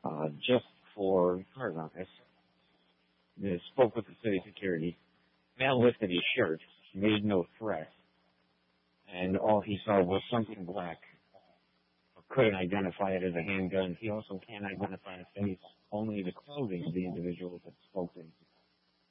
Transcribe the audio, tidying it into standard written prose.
just for cargo. I spoke with the city security. Man lifted his shirt, made no threat, and all he saw was something black. Couldn't identify it as a handgun. He also can't identify the face, only the clothing of the individuals that spoke to him.